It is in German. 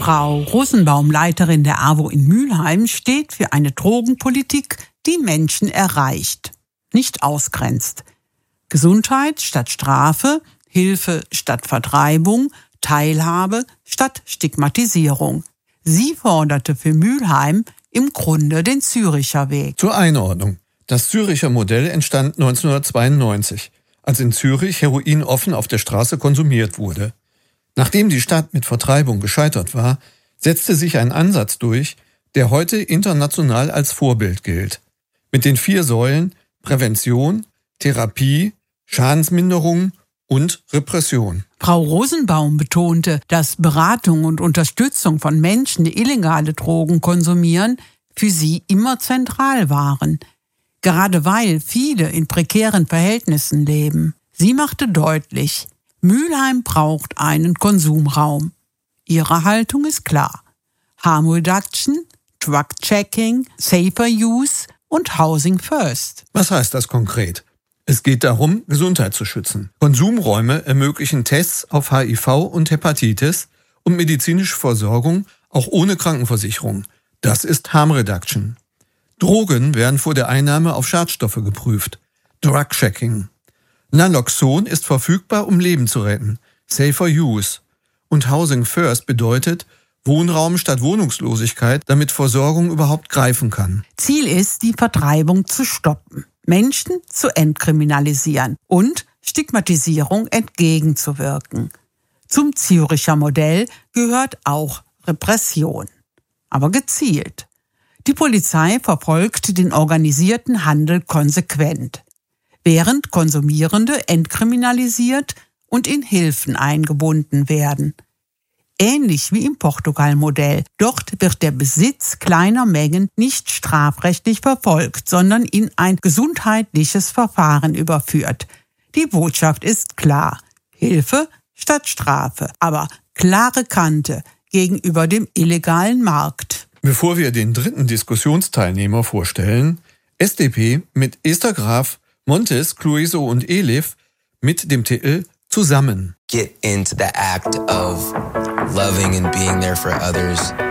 Frau Rosenbaum, Leiterin der AWO in Mülheim, steht für eine Drogenpolitik, die Menschen erreicht, nicht ausgrenzt. Gesundheit statt Strafe, Hilfe statt Vertreibung, Teilhabe statt Stigmatisierung. Sie forderte für Mülheim im Grunde den Züricher Weg. Zur Einordnung. Das Züricher Modell entstand 1992, als in Zürich Heroin offen auf der Straße konsumiert wurde. Nachdem die Stadt mit Vertreibung gescheitert war, setzte sich ein Ansatz durch, der heute international als Vorbild gilt. Mit den 4 Säulen Prävention, Therapie, Schadensminderung und Repression. Frau Rosenbaum betonte, dass Beratung und Unterstützung von Menschen, die illegale Drogen konsumieren, für sie immer zentral waren. Gerade weil viele in prekären Verhältnissen leben. Sie machte deutlich, Mülheim braucht einen Konsumraum. Ihre Haltung ist klar. Harm Reduction, Drug Checking, Safer Use und Housing First. Was heißt das konkret? Es geht darum, Gesundheit zu schützen. Konsumräume ermöglichen Tests auf HIV und Hepatitis und medizinische Versorgung auch ohne Krankenversicherung. Das ist Harm Reduction. Drogen werden vor der Einnahme auf Schadstoffe geprüft. Drug Checking. Naloxon ist verfügbar, um Leben zu retten. Safer Use. Und Housing First bedeutet Wohnraum statt Wohnungslosigkeit, damit Versorgung überhaupt greifen kann. Ziel ist, die Vertreibung zu stoppen, Menschen zu entkriminalisieren und Stigmatisierung entgegenzuwirken. Zum Züricher Modell gehört auch Repression, aber gezielt. Die Polizei verfolgt den organisierten Handel konsequent, während Konsumierende entkriminalisiert und in Hilfen eingebunden werden. Ähnlich wie im Portugal-Modell. Dort wird der Besitz kleiner Mengen nicht strafrechtlich verfolgt, sondern in ein gesundheitliches Verfahren überführt. Die Botschaft ist klar. Hilfe statt Strafe, aber klare Kante gegenüber dem illegalen Markt. Bevor wir den dritten Diskussionsteilnehmer vorstellen, SDP mit Esther Graf, Montes, Clueso und Elif mit dem Titel Zusammen. Get into the act of loving and being there for others